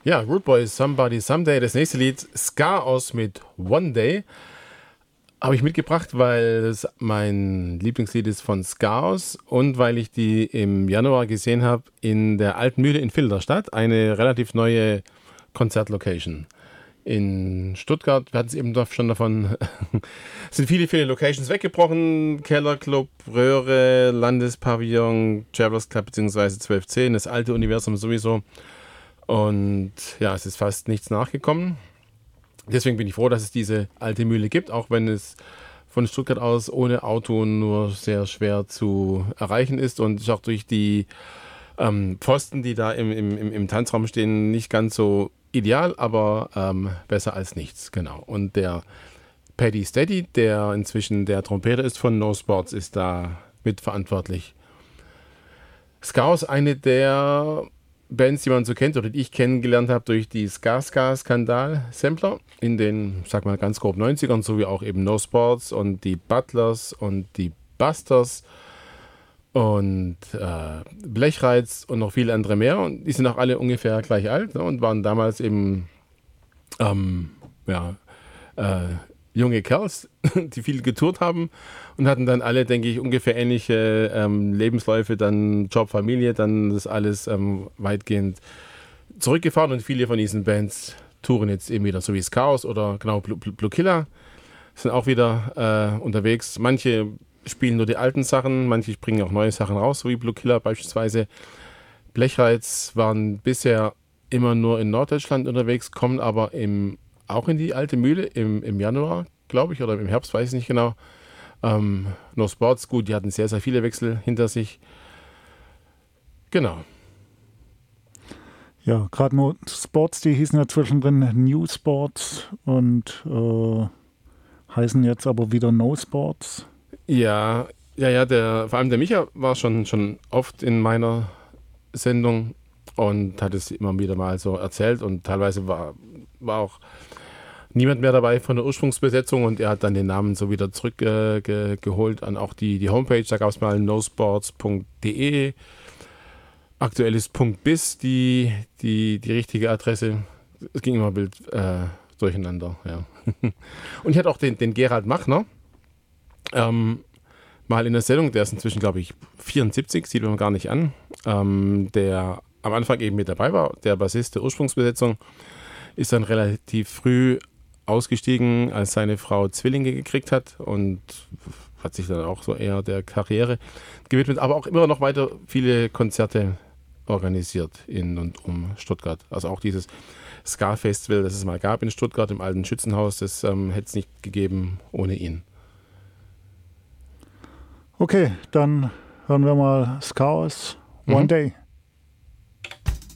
Ja, Root Boy, Somebody Someday. Das nächste Lied, Ska mit One Day, habe ich mitgebracht, weil es mein Lieblingslied ist von Ska und weil ich die im Januar gesehen habe in der Alten Mühle in Filderstadt, eine relativ neue Konzertlocation. In Stuttgart, wir hatten es eben doch schon davon, sind viele Locations weggebrochen. Kellerclub, Röhre, Landespavillon, Travelers Club bzw. 1210, das alte Universum sowieso. Und ja, es ist fast nichts nachgekommen. Deswegen bin ich froh, dass es diese alte Mühle gibt, auch wenn es von Stuttgart aus ohne Auto nur sehr schwer zu erreichen ist und ist auch durch die Pfosten, die da im Tanzraum stehen, nicht ganz so ideal, aber besser als nichts, genau. Und der Paddy Steady, der inzwischen der Trompeter ist von No Sports, ist da mitverantwortlich. Ska ist eine der Bands, die man so kennt oder die ich kennengelernt habe durch die Ska-Skandal-Sampler in den, sag mal ganz grob 90ern, so wie auch eben No Sports und die Butlers und die Busters und Blechreiz und noch viele andere mehr. Und die sind auch alle ungefähr gleich alt, ne, und waren damals eben ja, junge Kerls, die viel getourt haben und hatten dann alle, denke ich, ungefähr ähnliche Lebensläufe, dann Job, Familie, dann das alles weitgehend zurückgefahren und viele von diesen Bands touren jetzt eben wieder, so wie Chaos oder genau Blue Killer sind auch wieder unterwegs. Manche spielen nur die alten Sachen, manche bringen auch neue Sachen raus, so wie Blue Killer beispielsweise. Blechreiz waren bisher immer nur in Norddeutschland unterwegs, kommen aber auch in die alte Mühle im Januar, glaube ich, oder im Herbst, weiß ich nicht genau. No Sports, gut, die hatten sehr viele Wechsel hinter sich. Genau. Ja, gerade No Sports, die hießen ja zwischendrin New Sports und heißen jetzt aber wieder No Sports. Ja, vor allem der Micha war schon oft in meiner Sendung und hat es immer wieder mal so erzählt und teilweise war auch niemand mehr dabei von der Ursprungsbesetzung und er hat dann den Namen so wieder zurückgeholt an auch die Homepage. Da gab es mal nosports.de. Aktuell ist .biz die richtige Adresse. Es ging immer wild durcheinander. Ja. Und ich hatte auch den Gerald Machner mal in der Sendung, der ist inzwischen, glaube ich, 74, sieht man gar nicht an, der am Anfang eben mit dabei war, der Bassist der Ursprungsbesetzung, ist dann relativ früh ausgestiegen, als seine Frau Zwillinge gekriegt hat und hat sich dann auch so eher der Karriere gewidmet, aber auch immer noch weiter viele Konzerte organisiert in und um Stuttgart. Also auch dieses Ska-Festival, das es mal gab in Stuttgart im alten Schützenhaus, das hätte es nicht gegeben ohne ihn. Okay, dann hören wir mal Ska One Day.